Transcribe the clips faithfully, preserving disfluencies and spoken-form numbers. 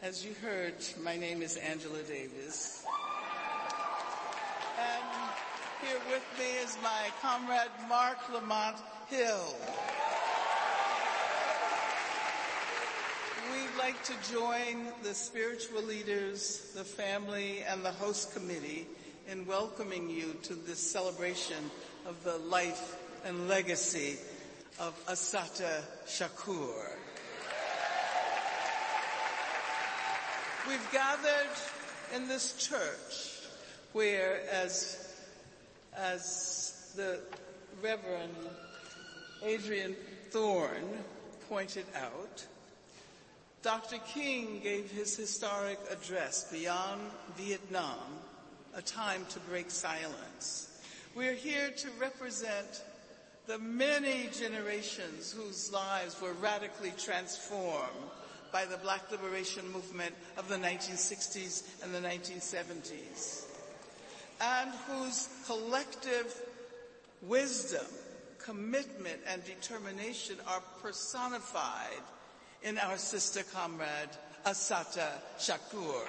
As you heard, my name is Angela Davis. And here with me is my comrade Mark Lamont Hill. We'd like to join the spiritual leaders, the family, and the host committee in welcoming you to this celebration of the life and legacy of Assata Shakur. We've gathered in this church where, as, as the Reverend Adrian Thorne pointed out, Doctor King gave his historic address, Beyond Vietnam, a time to break silence. We're here to represent the many generations whose lives were radically transformed by the Black liberation movement of the nineteen sixties and the nineteen seventies, and whose collective wisdom, commitment, and determination are personified in our sister comrade, Assata Shakur.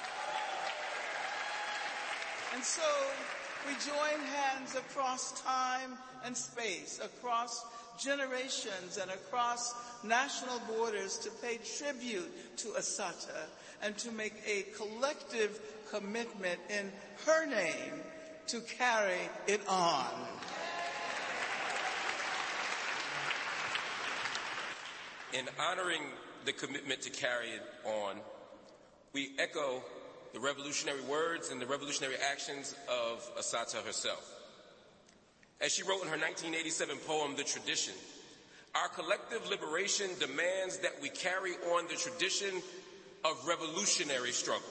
And so we join hands across time and space, across generations and across national borders to pay tribute to Assata and to make a collective commitment in her name to carry it on. In honoring the commitment to carry it on, we echo the revolutionary words and the revolutionary actions of Assata herself. As she wrote in her nineteen eighty-seven poem, The Tradition, our collective liberation demands that we carry on the tradition of revolutionary struggle.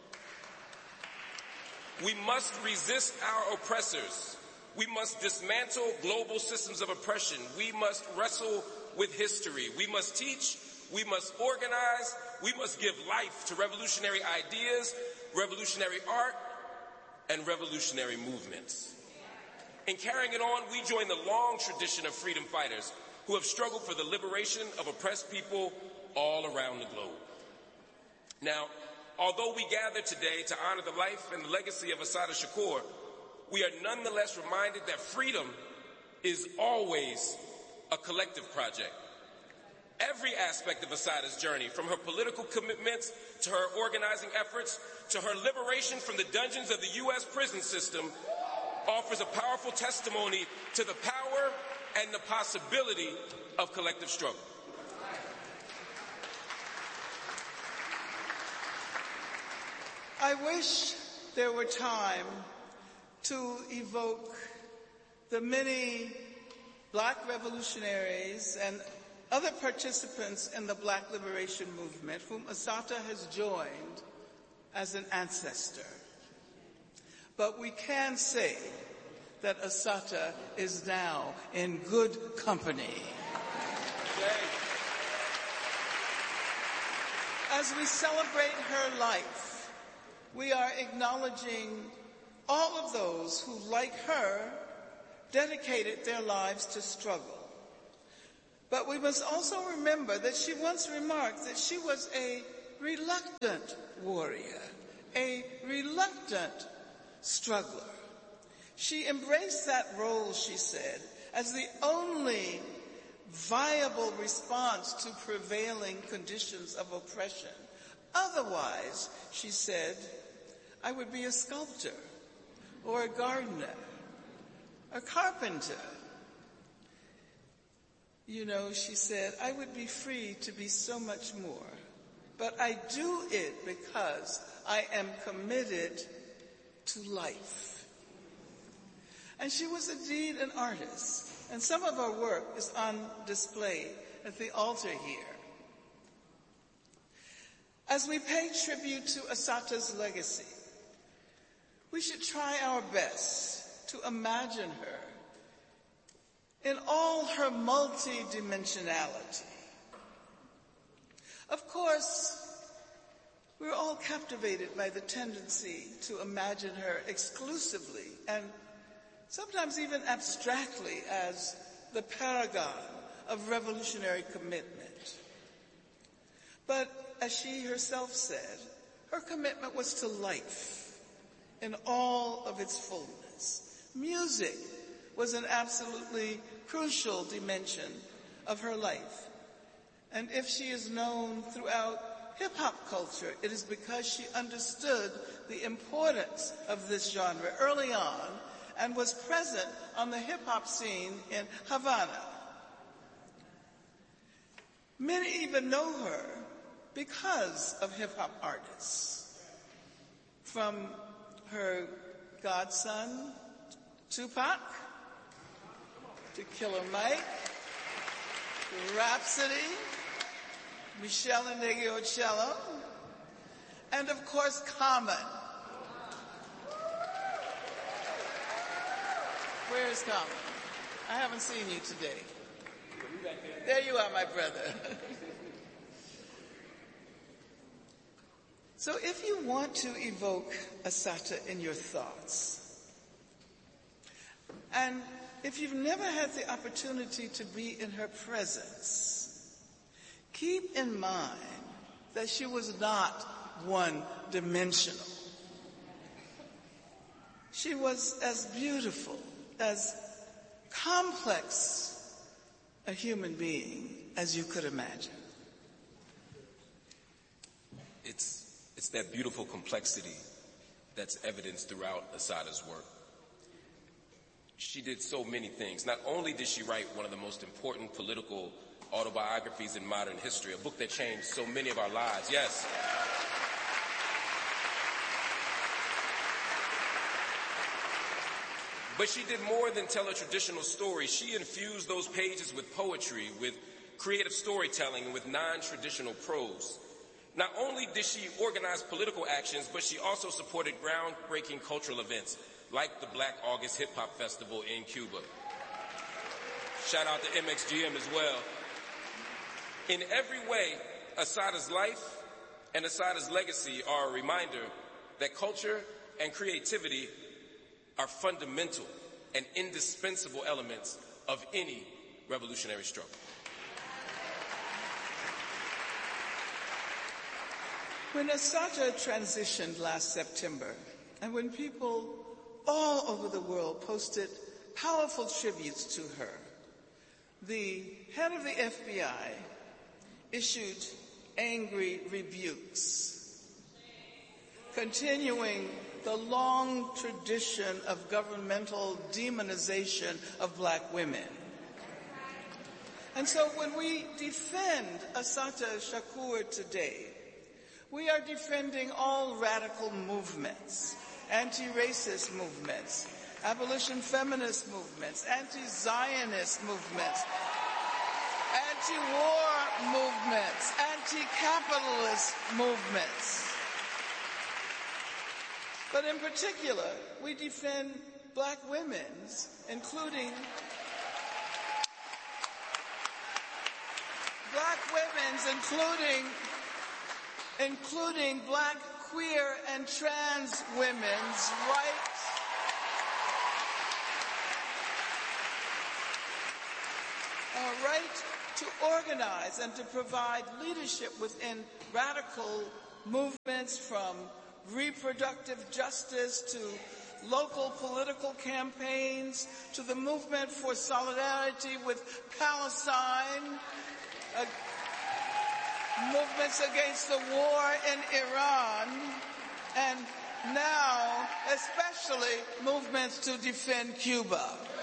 We must resist our oppressors. We must dismantle global systems of oppression. We must wrestle with history. We must teach. We must organize. We must give life to revolutionary ideas, revolutionary art, and revolutionary movements. In carrying it on, we join the long tradition of freedom fighters who have struggled for the liberation of oppressed people all around the globe. Now, although we gather today to honor the life and the legacy of Assata Shakur, we are nonetheless reminded that freedom is always a collective project. Every aspect of Assata's journey, from her political commitments to her organizing efforts to her liberation from the dungeons of the U S prison system, offers a powerful testimony to the power and the possibility of collective struggle. I wish there were time to evoke the many Black revolutionaries and other participants in the Black liberation movement whom Assata has joined as an ancestor. But we can say that Assata is now in good company. As we celebrate her life, we are acknowledging all of those who, like her, dedicated their lives to struggle. But we must also remember that she once remarked that she was a reluctant warrior, a reluctant struggler. She embraced that role, she said, as the only viable response to prevailing conditions of oppression. Otherwise, she said, I would be a sculptor or a gardener, a carpenter. You know, she said, I would be free to be so much more, but I do it because I am committed to life. And she was indeed an artist, and some of her work is on display at the altar here. As we pay tribute to Assata's legacy, we should try our best to imagine her in all her multidimensionality. Of course, we're all captivated by the tendency to imagine her exclusively and sometimes even abstractly as the paragon of revolutionary commitment. But as she herself said, her commitment was to life in all of its fullness. Music was an absolutely crucial dimension of her life. And if she is known throughout hip-hop culture, it is because she understood the importance of this genre early on and was present on the hip-hop scene in Havana. Many even know her because of hip-hop artists. From her godson, Tupac, to Killer Mike, to Rhapsody, Michelle Ndegeocello, and of course Common. Where is Common? I haven't seen you today. There you are, my brother. So if you want to evoke Assata in your thoughts, and if you've never had the opportunity to be in her presence, keep in mind that she was not one-dimensional. She was as beautiful, as complex a human being as you could imagine. It's It's that beautiful complexity that's evidenced throughout Assata's work. She did so many things. Not only did she write one of the most important political autobiographies in modern history, a book that changed so many of our lives. Yes. But she did more than tell a traditional story. She infused those pages with poetry, with creative storytelling, and with non-traditional prose. Not only did she organize political actions, but she also supported groundbreaking cultural events like the Black August Hip Hop Festival in Cuba. Shout out to M X G M as well. In every way, Assata's life and Assata's legacy are a reminder that culture and creativity are fundamental and indispensable elements of any revolutionary struggle. When Assata transitioned last September, and when people all over the world posted powerful tributes to her, the head of the F B I issued angry rebukes, continuing the long tradition of governmental demonization of black women. And so when we defend Assata Shakur today, we are defending all radical movements, anti-racist movements, abolition feminist movements, anti-Zionist movements, anti-war movements, anti-capitalist movements. But in particular, we defend black women's, including black women's, including including black, queer, and trans women's rights, a right to organize and to provide leadership within radical movements, from reproductive justice to local political campaigns to the movement for solidarity with Palestine, uh, movements against the war in Iran, and now especially movements to defend Cuba.